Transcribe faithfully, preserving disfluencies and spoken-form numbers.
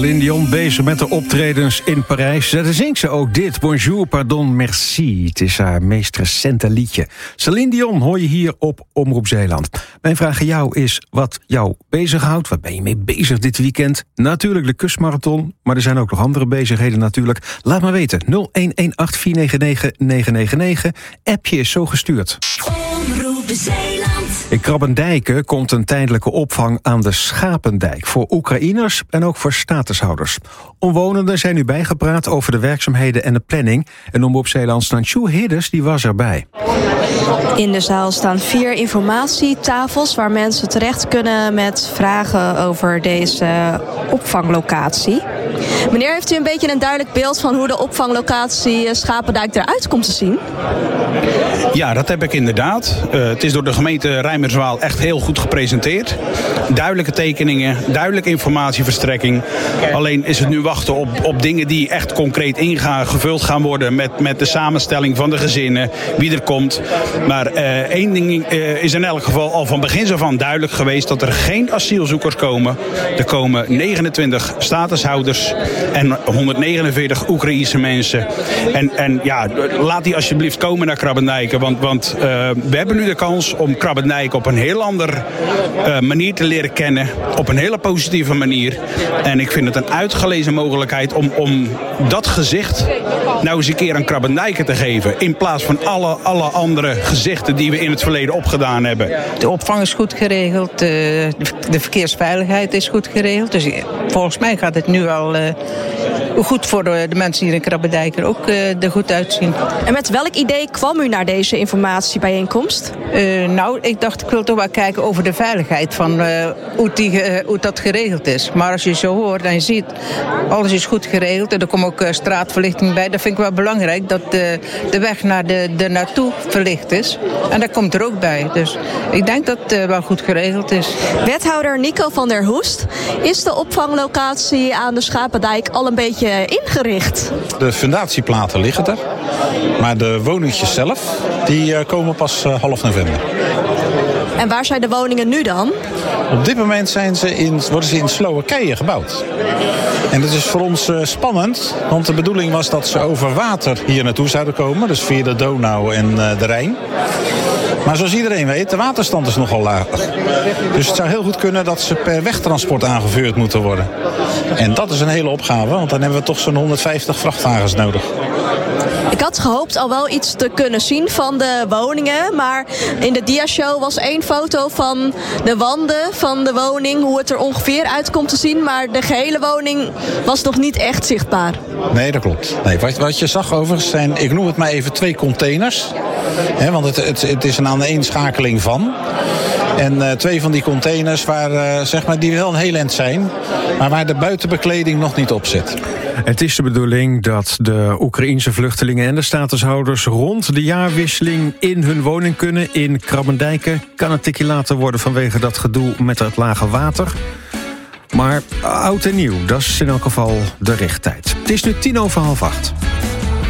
Celine Dion bezig met de optredens in Parijs. Daar zingt ze ook dit. Bonjour, pardon, merci. Het is haar meest recente liedje. Celine Dion hoor je hier op Omroep Zeeland. Mijn vraag aan jou is wat jou bezighoudt. Waar ben je mee bezig dit weekend? Natuurlijk de kustmarathon, maar er zijn ook nog andere bezigheden natuurlijk. Laat maar weten. nul een een acht vier negen negen negen negen negen. Appje is zo gestuurd. Omroep Zeeland. In Krabbendijken komt een tijdelijke opvang aan de Schapendijk voor Oekraïners en ook voor statushouders. Omwonenden zijn nu bijgepraat over de werkzaamheden en de planning. En Omroep Zeeland staan Sjoe Hidders, die was erbij. In de zaal staan vier informatietafels waar mensen terecht kunnen met vragen over deze opvanglocatie. Meneer, heeft u een beetje een duidelijk beeld van hoe de opvanglocatie Schapendijk eruit komt te zien? Ja, dat heb ik inderdaad. Uh, het is door de gemeente Rijmerswaal echt heel goed gepresenteerd. Duidelijke tekeningen, duidelijke informatieverstrekking. Alleen is het nu wachten op, op dingen die echt concreet ingaan, gevuld gaan worden met, met de samenstelling van de gezinnen, wie er komt. Maar uh, één ding uh, is in elk geval al van begin af aan duidelijk geweest, dat er geen asielzoekers komen. Er komen negenentwintig statushouders en honderdnegenenveertig Oekraïense mensen. En, en ja, laat die alsjeblieft komen naar Krabbendijken. Want, want uh, we hebben nu de kans om Krabbendijken op een heel andere uh, manier te leren kennen. Op een hele positieve manier. En ik vind het een uitgelezen mogelijkheid om, om dat gezicht nou eens een keer aan Krabbendijken te geven. In plaats van alle, alle andere gezichten die we in het verleden opgedaan hebben. De opvang is goed geregeld. De, de verkeersveiligheid is goed geregeld. Dus volgens mij gaat het nu al uh, goed voor de, de mensen hier in Krabbendijken ook uh, er goed uitzien. En met welk idee kwam u naar deze informatiebijeenkomst? Uh, nou, ik dacht ik wil toch wel kijken over de veiligheid van uh, hoe, die, uh, hoe dat geregeld is. Maar als je zo hoort en je ziet, alles is goed geregeld. En er komt ook uh, straatverlichting bij. Dat vind ik wel belangrijk, dat de, de weg naar de, de naartoe verlicht is. En dat komt er ook bij. Dus ik denk dat het uh, wel goed geregeld is. Wethouder Nico van der Hoest, is de opvanglocatie aan de Schapendijk al een beetje ingericht? De fundatieplaten liggen er. Maar de woningjes zelf, die uh, komen pas uh, half november. En waar zijn de woningen nu dan? Op dit moment zijn ze in, worden ze in Slowakije gebouwd. En dat is voor ons uh, spannend, want de bedoeling was dat ze over water hier naartoe zouden komen. Dus via de Donau en uh, de Rijn. Maar zoals iedereen weet, de waterstand is nogal laag. Dus het zou heel goed kunnen dat ze per wegtransport aangevuurd moeten worden. En dat is een hele opgave, want dan hebben we toch zo'n honderdvijftig vrachtwagens nodig. Ik had gehoopt al wel iets te kunnen zien van de woningen. Maar in de diashow was één foto van de wanden van de woning. Hoe het er ongeveer uit komt te zien. Maar de gehele woning was nog niet echt zichtbaar. Nee, dat klopt. Nee, wat, wat je zag overigens zijn, ik noem het maar even twee containers. He, want het, het, het is een aaneenschakeling van. En uh, twee van die containers waar, uh, zeg maar, die wel een heel eind zijn. Maar waar de buitenbekleding nog niet op zit. Het is de bedoeling dat de Oekraïense vluchtelingen en de statushouders rond de jaarwisseling in hun woning kunnen. In Krabbendijken kan het tikje later worden vanwege dat gedoe met het lage water. Maar oud en nieuw, dat is in elk geval de richttijd. Het is nu tien over half acht.